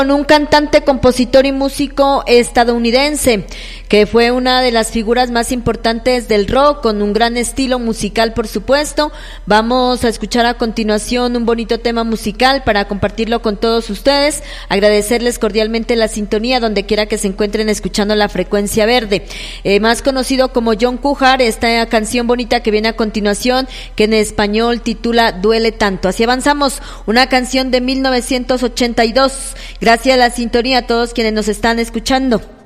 Con un cantante, compositor y músico estadounidense que fue una de las figuras más importantes del rock, con un gran estilo musical, por supuesto. Vamos a escuchar a continuación un bonito tema musical para compartirlo con todos ustedes, agradecerles cordialmente la sintonía donde quiera que se encuentren escuchando la Frecuencia Verde. Más conocido como John Cujar, esta canción bonita que viene a continuación, que en español titula Duele Tanto. Así avanzamos, una canción de 1982. Gracias a la sintonía a todos quienes nos están escuchando.